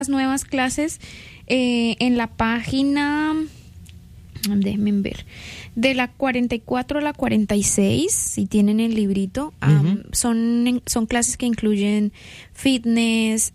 nuevas clases en la página, déjenme ver, de la 44 a la 46, si tienen el librito. Son clases que incluyen fitness,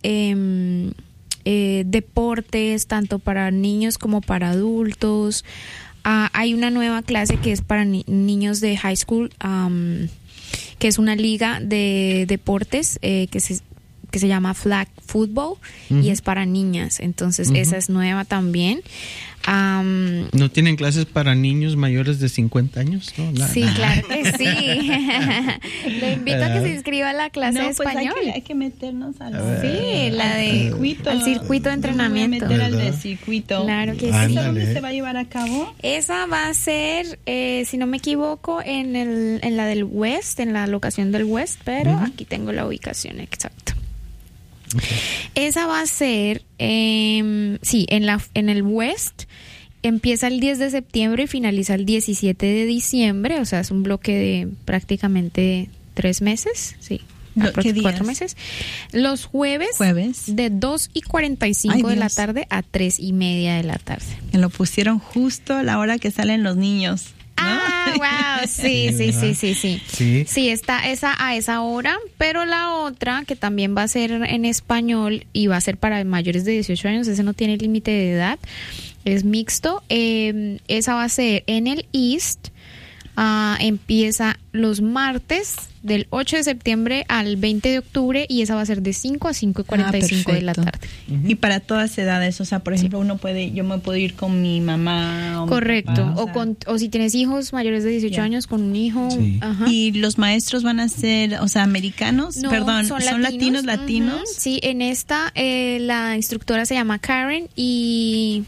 deportes, tanto para niños como para adultos. Hay una nueva clase que es para niños de high school, que es una liga de deportes que se llama Flag Football, y es para niñas. Entonces esa es nueva también. ¿No tienen clases para niños mayores de 50 años? No, sí, claro que sí. Le invito a que se inscriba a la clase de español. Hay que meternos al circuito de entrenamiento. Me voy a meter al circuito. Claro que sí. ¿Dónde se va a llevar a cabo? Esa va a ser, si no me equivoco, en la del West, en la locación del West, pero aquí tengo la ubicación exacta. Okay. Esa va a ser, en el West. Empieza el 10 de septiembre y finaliza el 17 de diciembre, o sea, es un bloque de prácticamente 3 meses, sí. 4 meses. Los jueves de 2:45 de la tarde a 3:30 de la tarde. Me lo pusieron justo a la hora que salen los niños, ¿no? Wow, sí. Sí, está a esa hora, pero la otra que también va a ser en español y va a ser para mayores de 18 años, ese no tiene límite de edad, es mixto. Esa va a ser en el East. Empieza los martes del 8 de septiembre al 20 de octubre y esa va a ser de 5 a 5:45 de la tarde. Y para todas edades, o sea, por ejemplo, yo me puedo ir con mi mamá o correcto, mi papá, o si tienes hijos mayores de 18 años con un hijo. Sí. Y los maestros van a ser, o sea, americanos, no, perdón, son latinos. Sí, en esta la instructora se llama Karen y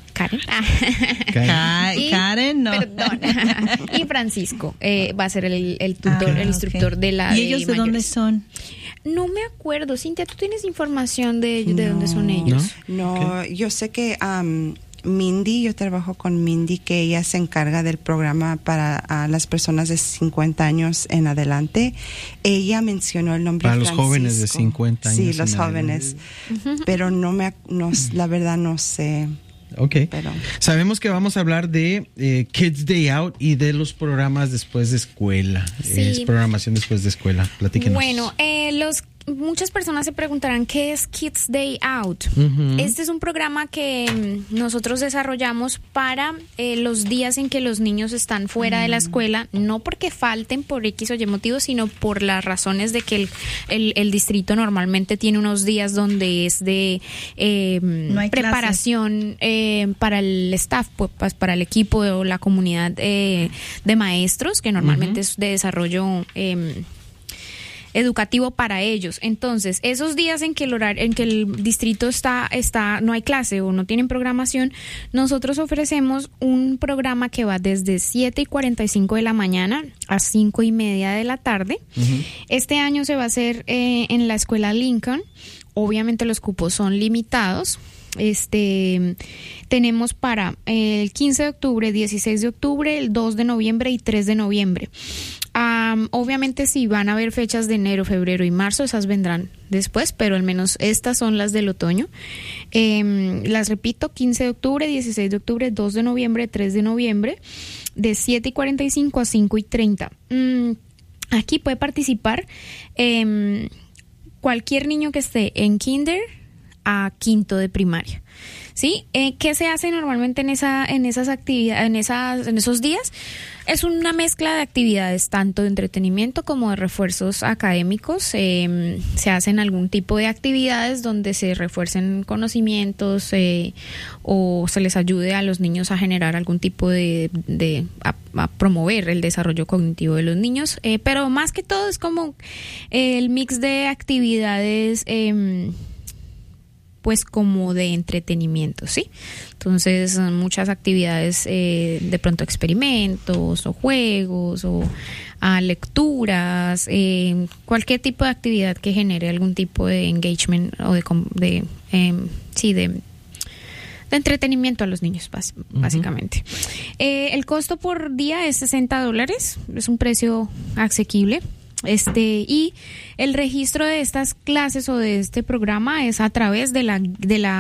Karen, no. Perdón. Y Francisco va a ser el tutor, el instructor de la. ¿Y ellos de dónde son? No me acuerdo. Cintia, ¿tú tienes información de dónde son ellos? No, yo sé que Mindy, yo trabajo con Mindy, que ella se encarga del programa para las personas de 50 años en adelante. Ella mencionó el nombre para Francisco. Los jóvenes de 50 años. Sí, los jóvenes. Pero la verdad no sé. Okay. Sabemos que vamos a hablar de Kids Day Out y de los programas después de escuela. Sí. Es programación después de escuela. Platíquenos. Bueno, muchas personas se preguntarán qué es Kids Day Out. Este es un programa que nosotros desarrollamos para los días en que los niños están fuera de la escuela, no porque falten por X o Y motivos, sino por las razones de que el distrito normalmente tiene unos días donde es de no preparación para el staff, pues para el equipo o la comunidad de maestros, que normalmente es de desarrollo educativo para ellos. Entonces, esos días en que el distrito está no hay clase o no tienen programación, nosotros ofrecemos un programa que va desde 7:45 de la mañana a 5:30 de la tarde. Este año se va a hacer en la escuela Lincoln. Obviamente los cupos son limitados. Tenemos para el 15 de octubre, 16 de octubre, el 2 de noviembre y 3 de noviembre. Obviamente si van a haber fechas de enero, febrero y marzo, esas vendrán después, pero al menos estas son las del otoño. Las repito: 15 de octubre, 16 de octubre, 2 de noviembre, 3 de noviembre, de 7:45 a 5:30. Aquí puede participar cualquier niño que esté en kinder a quinto de primaria. ¿Sí? ¿Qué se hace normalmente en esas actividades, en esos días? Es una mezcla de actividades, tanto de entretenimiento como de refuerzos académicos. Se hacen algún tipo de actividades donde se refuercen conocimientos o se les ayude a los niños a generar algún tipo a promover el desarrollo cognitivo de los niños. Pero más que todo es como el mix de actividades pues como de entretenimiento, ¿sí? Entonces, muchas actividades, de pronto experimentos o juegos o lecturas, cualquier tipo de actividad que genere algún tipo de engagement o de entretenimiento a los niños, básicamente. El costo por día es $60, es un precio asequible. Y el registro de estas clases o de este programa es a través de la